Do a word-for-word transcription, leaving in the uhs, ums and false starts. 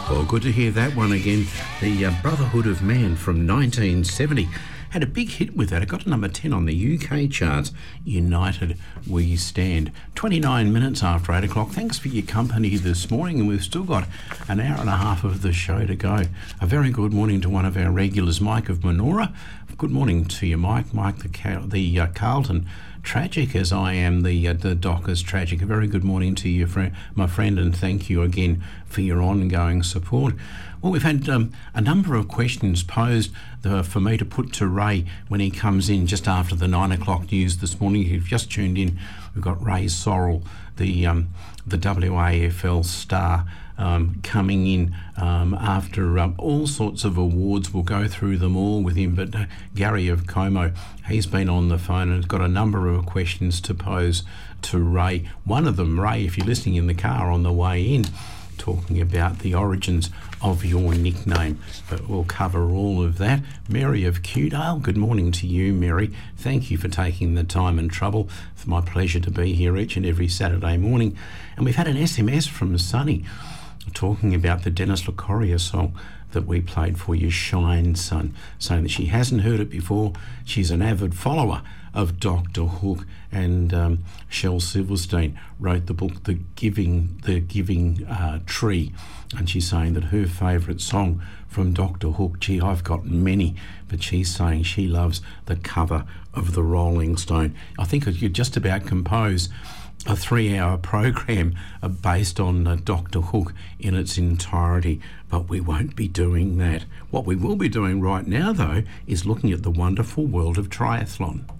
Well, good to hear that one again. The uh, Brotherhood of Man from nineteen seventy had a big hit with that. It got to number ten on the U K charts. United We Stand. twenty-nine minutes after eight o'clock. Thanks for your company this morning, and we've still got an hour and a half of the show to go. A very good morning to one of our regulars, Mike of Menora. Good morning to you, Mike. Mike, the, Car- the uh, Carlton tragic, as I am the uh, the Dockers tragic. A very good morning to you, friend, my friend, and thank you again for your ongoing support. Well, we've had um, a number of questions posed uh, for me to put to Ray when he comes in just after the nine o'clock news this morning. If you've just tuned in, we've got Ray Sorrell, the um, the W A F L star, um, coming in um, after um, all sorts of awards. We'll go through them all with him, but uh, Gary of Como, he's been on the phone and has got a number of questions to pose to Ray. One of them, Ray, if you're listening in the car on the way in, talking about the origins of your nickname, but we'll cover all of that. Mary of Kewdale, good morning to you, Mary. Thank you for taking the time and trouble. It's my pleasure to be here each and every Saturday morning. And we've had an S M S from Sunny talking about the Dennis LaCoria song that we played for you, Shine Sun, saying that she hasn't heard it before. She's an avid follower of Doctor Hook, and um, Shel Silverstein wrote the book The Giving the Giving uh, Tree, and she's saying that her favourite song from Doctor Hook, gee, I've got many, but she's saying she loves the cover of the Rolling Stone. I think I could just about compose a three-hour program uh, based on uh, Doctor Hook in its entirety, but we won't be doing that. What we will be doing right now, though, is looking at the wonderful world of triathlon.